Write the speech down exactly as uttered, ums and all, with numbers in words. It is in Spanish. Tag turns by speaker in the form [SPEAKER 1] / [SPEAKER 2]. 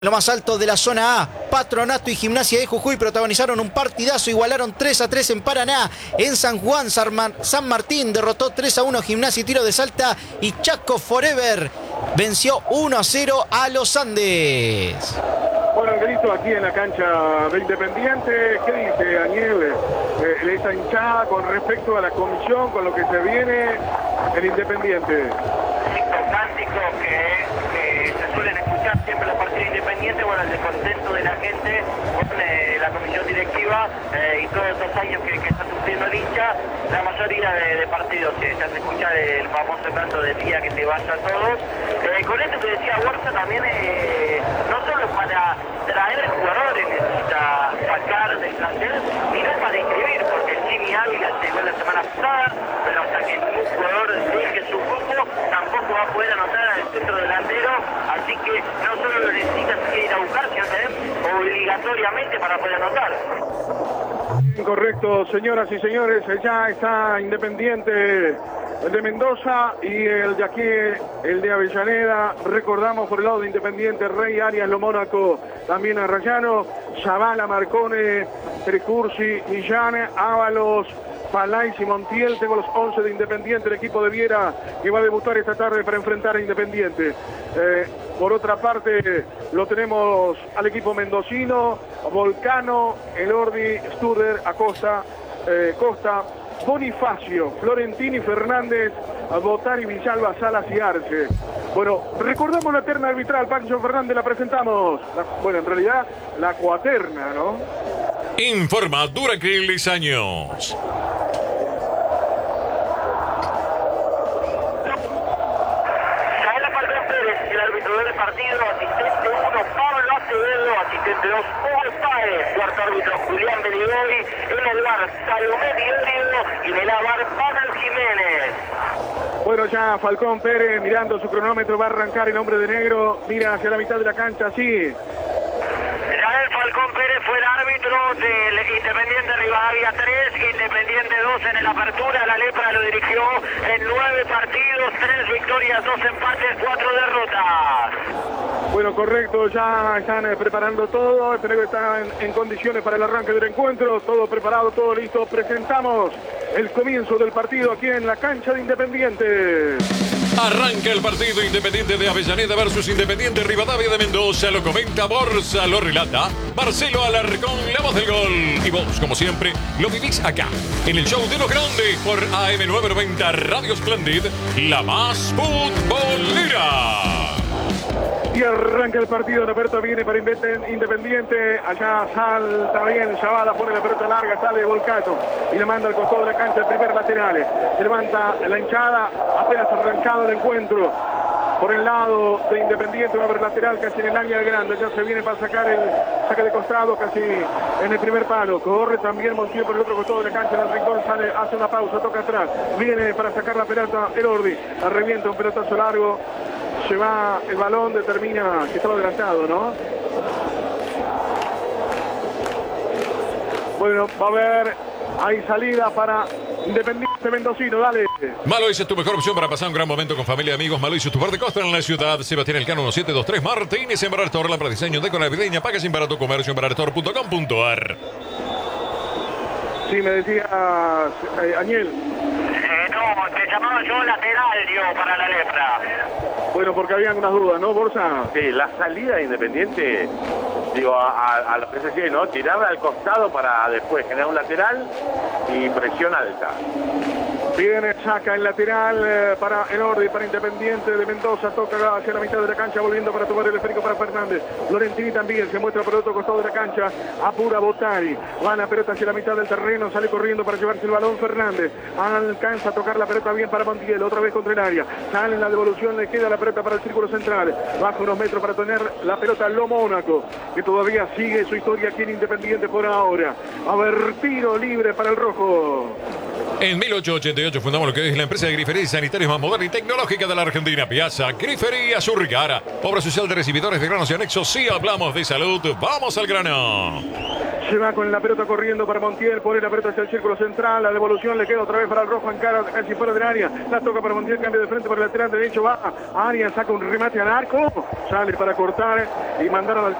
[SPEAKER 1] Lo más alto de la zona A, Patronato y Gimnasia de Jujuy protagonizaron un partidazo, igualaron tres a tres en Paraná. En San Juan, San Martín derrotó tres a uno Gimnasia y Tiro de Salta, y Chaco Forever venció uno a cero a los Andes.
[SPEAKER 2] Bueno, el grito aquí en la cancha de Independiente. ¿Qué dice Daniel? Eh, esta hinchada con respecto a la comisión, con lo que se viene el Independiente.
[SPEAKER 3] Cántico que, que se suelen escuchar siempre en los partidos independientes. Bueno, el descontento de la gente con eh, la comisión directiva eh, y todos estos años que, que está sufriendo el hincha. La mayoría de, de partidos que se hace escuchar el famoso canto de día que se vaya a todos. Eh, con esto que decía Borja también, eh, no solo para traer jugadores necesita sacar del plantel, sino para inscribir, porque Jimmy Ávila llegó la semana pasada, pero hasta que ningún jugador deje su grupo, tampoco va a poder anotar al centro delantero, así que no solo lo necesita ir a buscar, sino también obligatoriamente para poder anotar.
[SPEAKER 2] Correcto, señoras y señores, ya está Independiente, el de Mendoza y el de aquí, el de Avellaneda. Recordamos por el lado de Independiente, Rey, Arias, Lo Mónaco, también a Rayano, Zavala, Marcone, Trecursi, Millán, Ábalos, Palais y Montiel. Tengo los once de Independiente, el equipo de Viera que va a debutar esta tarde para enfrentar a Independiente. Eh, por otra parte, lo tenemos al equipo mendocino: Volcano, Elordi, Studer, Acosta, eh, Costa, Bonifacio, Florentini, Fernández, Botari, Villalba, Salas y Arce. Bueno, recordamos la terna arbitral. Pancho Fernández, la presentamos. La, bueno, en realidad, la cuaterna, ¿no?
[SPEAKER 4] Informa Duracrilis Años.
[SPEAKER 3] Partido, asistente uno, Pablo Acevedo, asistente dos, Hugo Páez, cuarto árbitro Julián Beligoy, en el bar Salomé Diorio y en el bar Pablo Jiménez.
[SPEAKER 2] Bueno, ya Falcón Pérez mirando su cronómetro, va a arrancar el hombre de negro, mira hacia la mitad de la cancha, sí.
[SPEAKER 3] Falcón Pérez fue el árbitro del Independiente Rivadavia tres, Independiente dos en el Apertura. La Lepra lo dirigió en nueve partidos, tres victorias, dos empates, cuatro derrotas.
[SPEAKER 2] Bueno, correcto, ya están eh, preparando todo. El Tenegro está en, en condiciones para el arranque del encuentro. Todo preparado, todo listo. Presentamos el comienzo del partido aquí en la cancha de Independiente.
[SPEAKER 4] Arranca el partido Independiente de Avellaneda versus Independiente Rivadavia de Mendoza. Lo comenta Borja, lo relata Marcelo Alarcón, la voz del gol. Y vos, como siempre, lo vivís acá, en el show de los grandes por A M novecientos noventa Radio Splendid, la más futbolera.
[SPEAKER 2] Y arranca el partido, la pelota viene para Independiente, allá salta bien Zavala, pone la pelota larga, sale Volcato y le manda al costado de la cancha el primer lateral. Se levanta la hinchada, apenas arrancado el encuentro. Por el lado de Independiente va a haber lateral casi en el área grande, ya se viene para sacar el saque de costado casi en el primer palo. Corre también Montiel por el otro costado de la cancha, en el rincón sale, hace una pausa, toca atrás, viene para sacar la pelota Elordi, revienta un pelotazo largo. Se va el balón, determina que estaba adelantado, ¿no? Bueno, va a haber, hay salida para Independiente Mendocino, dale.
[SPEAKER 4] Malois es tu mejor opción para pasar un gran momento con familia y amigos. Malois es tu bar de costa en la ciudad. Sebastián Elcano mil setecientos veintitrés Martínez, en Barator, la para diseño de navideña. Paga sin barato comercio en barator punto com punto ar.
[SPEAKER 2] Sí, me decías, eh, Aniel.
[SPEAKER 3] Eh, no, te llamaba yo lateral, yo, para la Lepra.
[SPEAKER 2] Bueno, porque habían unas dudas, ¿no, Borja?
[SPEAKER 5] Sí, la salida de Independiente, digo, a, a, a lo que se sigue, ¿no? Tirarla al costado para después generar un lateral y presión alta.
[SPEAKER 2] Viene, saca el lateral eh, para Elordi, para Independiente de Mendoza, toca hacia la mitad de la cancha, volviendo para tomar el esférico para Fernández. Florentini también se muestra por el otro costado de la cancha, apura Botari, va la pelota hacia la mitad del terreno, sale corriendo para llevarse el balón Fernández, alcanza a tocar la pelota bien para Montiel, otra vez contra el área, sale en la devolución, le queda la pelota para el círculo central, baja unos metros para tener la pelota Lo Mónaco, que todavía sigue su historia aquí en Independiente por ahora. A ver, tiro libre para el rojo.
[SPEAKER 4] En mil ochocientos ochenta y ocho fundamos lo que es la empresa de grifería y sanitarios más moderna y tecnológica de la Argentina, Piazza Grifería Surrigara. Obra social de recibidores de granos y anexos. Sí, hablamos de salud. Vamos al grano.
[SPEAKER 2] Se va con la pelota corriendo para Montiel, pone la pelota hacia el círculo central, la devolución le queda otra vez para el rojo en cara, casi fuera del área, la toca para Montiel, cambio de frente por el lateral derecho, va Arias, saca un remate al arco, sale para cortar y mandaron al